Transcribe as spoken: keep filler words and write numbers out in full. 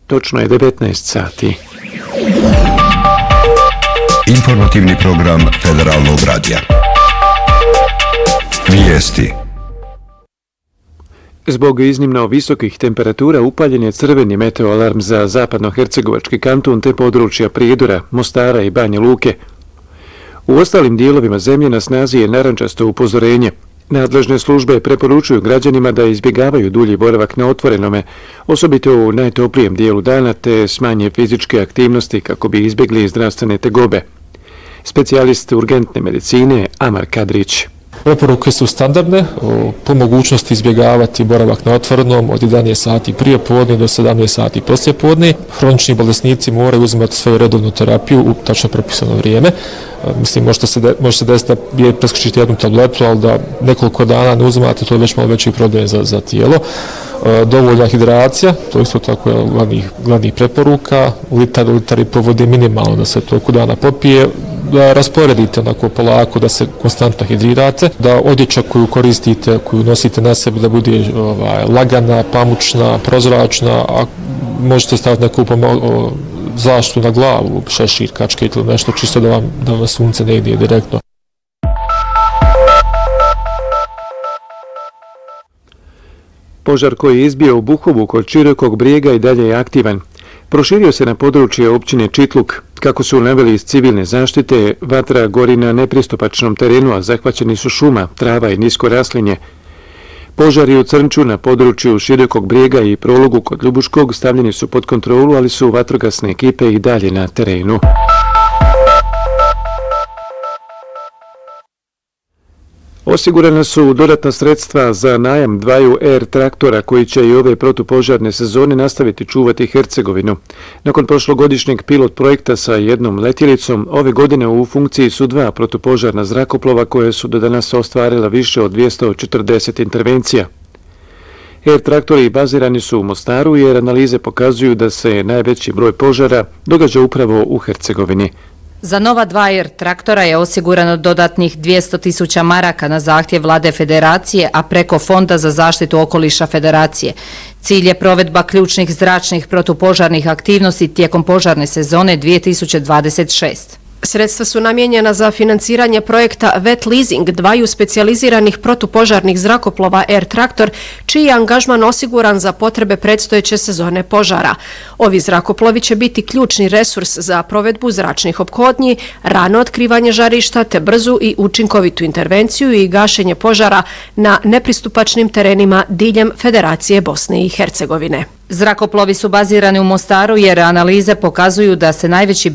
Točno je devetnaest sati. Informativni program Federalnog radija. Vijesti. Zbog iznimno visokih temperatura upaljen je crveni meteoalarm za zapadno-hercegovački kanton te područja Prijedora, Mostara i Banja Luke. U ostalim dijelovima zemlje na snazi je narančasto upozorenje. Nadležne službe preporučuju građanima da izbjegavaju dulji boravak na otvorenome, osobito u najtoplijem dijelu dana, te smanje fizičke aktivnosti kako bi izbjegli zdravstvene tegobe. Specijalist urgentne medicine Amar Kadrić. Preporuke su standardne, po mogućnosti izbjegavati boravak na otvorenom od jedanaest sati prije podne do sedamnaest sati poslije podne. Hronični bolesnici moraju uzimati svoju redovnu terapiju u tačno propisano vrijeme. Mislim, možete se, de, može se desiti da je preskočiti jednu tabletu, ali da nekoliko dana ne uzimate, to je već malo veći problem za, za tijelo. Dovoljna hidracija, to isto tako je glavnih, glavnih preporuka, litar, litar i po vode minimalno da se toliko dana popije, da rasporedite onako polako, da se konstantno hidrirate, da odjeća koju koristite, koju nosite na sebi da bude ovaj, lagana, pamučna, prozračna, a možete staviti neku pomalo, zaštitu na glavu, šešir, kačke ili nešto čisto da vam, da vam sunce ne ide direktno. Požar koji je izbio u Buhovu kod Čirokog Brijega i dalje je aktivan. Proširio se na područje općine Čitluk. Kako su naveli iz civilne zaštite, vatra gori na nepristupačnom terenu, a zahvaćeni su šuma, trava i nisko raslinje. Požari u Crnču na području Širokog Brijega i Prologu kod Ljubuškog stavljeni su pod kontrolu, ali su vatrogasne ekipe i dalje na terenu. Osigurana su dodatna sredstva za najam dvaju er traktora koji će i ove protupožarne sezone nastaviti čuvati Hercegovinu. Nakon prošlogodišnjeg pilot projekta sa jednom letjelicom, ove godine u funkciji su dva protupožarna zrakoplova koje su do danas ostvarila više od dvjesto četrdeset intervencija. Er traktori bazirani su u Mostaru jer analize pokazuju da se najveći broj požara događa upravo u Hercegovini. Za nova dva er traktora je osigurano dodatnih dvjesto tisuća maraka na zahtjev Vlade Federacije, a preko Fonda za zaštitu okoliša Federacije. Cilj je provedba ključnih zračnih protupožarnih aktivnosti tijekom požarne sezone dvije tisuće dvadeset šeste. Sredstva su namijenjena za financiranje projekta Wet Leasing dvaju specijaliziranih protupožarnih zrakoplova er traktor, čiji je angažman osiguran za potrebe predstojeće sezone požara. Ovi zrakoplovi će biti ključni resurs za provedbu zračnih ophodnji, rano otkrivanje žarišta te brzu i učinkovitu intervenciju i gašenje požara na nepristupačnim terenima diljem Federacije Bosne i Hercegovine. Zrakoplovi su bazirani u Mostaru jer analize pokazuju da se najveći